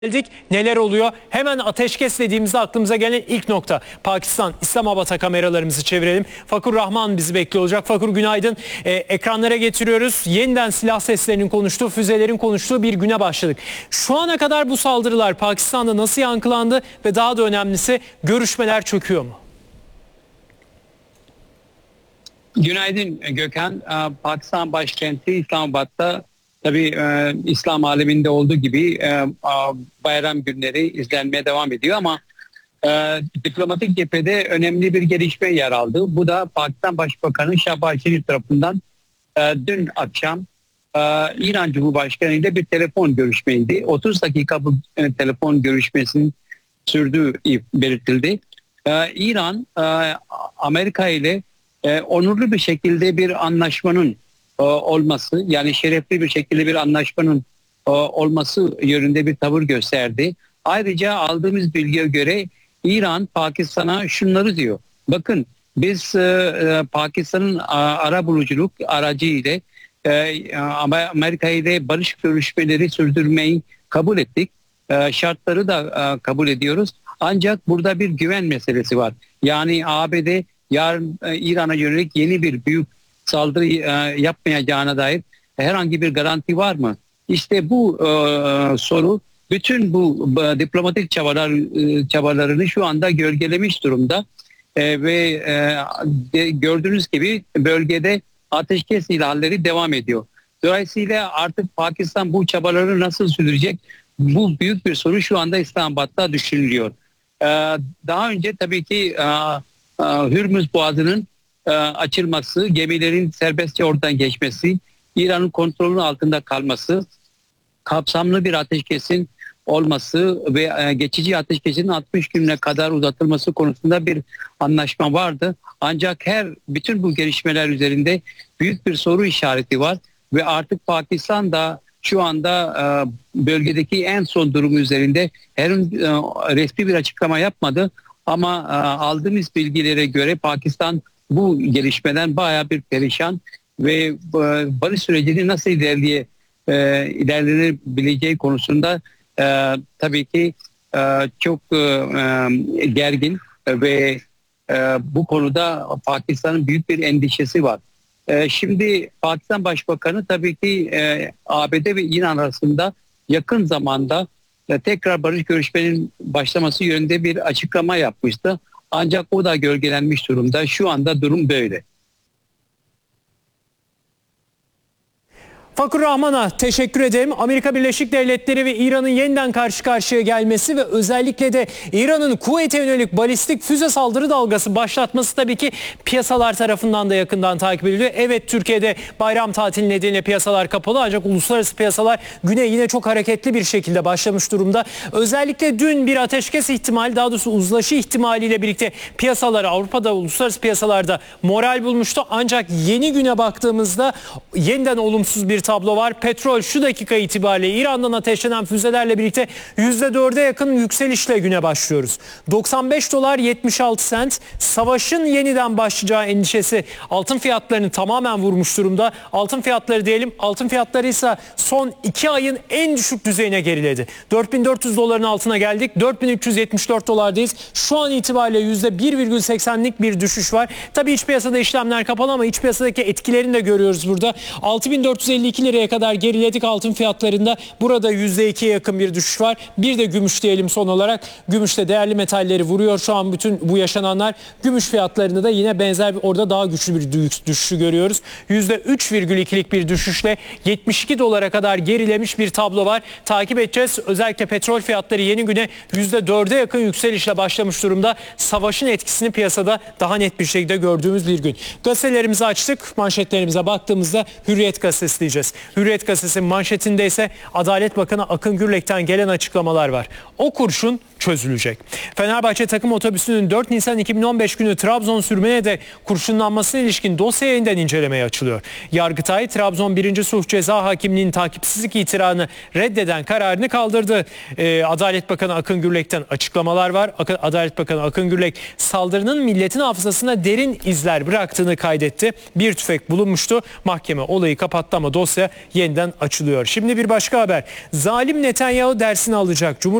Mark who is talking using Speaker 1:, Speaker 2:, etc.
Speaker 1: Geldik. Neler oluyor? Hemen ateşkes dediğimizde aklımıza gelen ilk nokta Pakistan. İslamabad'a kameralarımızı çevirelim. Fakur Rahman bizi bekliyor olacak. Fakur günaydın. Ekranlara getiriyoruz. Yeniden silah seslerinin konuştuğu, füzelerin konuştuğu bir güne başladık. Şu ana kadar bu saldırılar Pakistan'da nasıl yankılandı ve daha da önemlisi görüşmeler çöküyor mu?
Speaker 2: Günaydın Gökhan. Pakistan başkenti İslamabad'da tabii İslam aleminde olduğu gibi bayram günleri izlenmeye devam ediyor ama diplomatik cephede önemli bir gelişme yer aldı. Bu da Pakistan Başbakanı Şehbaz Şerif tarafından dün akşam İran Cumhurbaşkanı ile bir telefon görüşmeydi. 30 dakika bu telefon görüşmesinin sürdüğü belirtildi. İran Amerika ile onurlu bir şekilde bir anlaşmanın olması, yani şerefli bir şekilde bir anlaşmanın olması yönünde bir tavır gösterdi. Ayrıca aldığımız bilgiye göre İran Pakistan'a şunları diyor. Bakın biz Pakistan'ın arabuluculuk aracı ile Amerika ile barış görüşmeleri sürdürmeyi kabul ettik. Şartları da kabul ediyoruz. Ancak burada bir güven meselesi var. Yani ABD yarın İran'a yönelik yeni bir büyük saldırı yapmayacağına dair herhangi bir garanti var mı? İşte bu soru bütün bu diplomatik çabalarını şu anda gölgelemiş durumda. Ve gördüğünüz gibi bölgede ateşkes ihlalleri devam ediyor. Dolayısıyla artık Pakistan bu çabaları nasıl sürdürecek? Bu büyük bir soru şu anda İslamabad'da düşünülüyor. Daha önce tabii ki Hürmüz Boğazı'nın açılması, gemilerin serbestçe oradan geçmesi, İran'ın kontrolü altında kalması, kapsamlı bir ateşkesin olması ve geçici ateşkesin 60 güne kadar uzatılması konusunda bir anlaşma vardı. Ancak bütün bu gelişmeler üzerinde büyük bir soru işareti var ve artık Pakistan da şu anda bölgedeki en son durumu üzerinde resmi bir açıklama yapmadı. Ama aldığımız bilgilere göre Pakistan bu gelişmeden bayağı bir perişan ve barış sürecini nasıl ilerlenebileceği konusunda tabii ki çok gergin ve bu konuda Pakistan'ın büyük bir endişesi var. Şimdi Pakistan Başbakanı tabii ki ABD ve İran arasında yakın zamanda tekrar barış görüşmenin başlaması yönünde bir açıklama yapmıştı. Ancak o da gölgelenmiş durumda. Şu anda durum böyle.
Speaker 1: Fakur Rahman'a teşekkür ederim. Amerika Birleşik Devletleri ve İran'ın yeniden karşı karşıya gelmesi ve özellikle de İran'ın Kuveyt'e yönelik balistik füze saldırı dalgası başlatması tabii ki piyasalar tarafından da yakından takip ediliyor. Evet, Türkiye'de bayram tatili nedeniyle piyasalar kapalı ancak uluslararası piyasalar güne yine çok hareketli bir şekilde başlamış durumda. Özellikle dün bir ateşkes ihtimali, daha doğrusu uzlaşı ihtimaliyle birlikte piyasalar Avrupa'da, uluslararası piyasalarda moral bulmuştu. Ancak yeni güne baktığımızda yeniden olumsuz bir tablo var. Petrol şu dakika itibariyle İran'dan ateşlenen füzelerle birlikte %4'e yakın yükselişle güne başlıyoruz. 95 dolar 76 sent. Savaşın yeniden başlayacağı endişesi altın fiyatlarını tamamen vurmuş durumda. Altın fiyatları diyelim. Altın fiyatları ise son 2 ayın en düşük düzeyine geriledi. 4400 doların altına geldik. 4374 dolardayız. Şu an itibariyle %1,80'lik bir düşüş var. Tabii iç piyasada işlemler kapalı ama iç piyasadaki etkilerini de görüyoruz burada. 6452 liraya kadar geriledik altın fiyatlarında. Burada %2'ye yakın bir düşüş var. Bir de gümüş diyelim son olarak. Gümüşte değerli metalleri vuruyor şu an bütün bu yaşananlar. Gümüş fiyatlarında da yine benzer orada daha güçlü bir düşüşü görüyoruz. %3,2'lik bir düşüşle 72 dolara kadar gerilemiş bir tablo var. Takip edeceğiz. Özellikle petrol fiyatları yeni güne %4'e yakın yükselişle başlamış durumda. Savaşın etkisini piyasada daha net bir şekilde gördüğümüz bir gün. Gazetelerimizi açtık. Manşetlerimize baktığımızda Hürriyet gazetesi diyeceğiz. Hürriyet gazetesinin manşetinde ise Adalet Bakanı Akın Gürlek'ten gelen açıklamalar var. O kurşun çözülecek. Fenerbahçe takım otobüsünün 4 Nisan 2015 günü Trabzon Sürmene'de kurşunlanmasına ilişkin dosya yeniden incelemeye açılıyor. Yargıtay, Trabzon 1. Sulh Ceza Hakimliği'nin takipsizlik itirazını reddeden kararını kaldırdı. Adalet Bakanı Akın Gürlek'ten açıklamalar var. Adalet Bakanı Akın Gürlek saldırının milletin hafızasına derin izler bıraktığını kaydetti. Bir tüfek bulunmuştu. Mahkeme olayı kapattı ama dosya yeniden açılıyor. Şimdi bir başka haber. Zalim Netanyahu dersini alacak.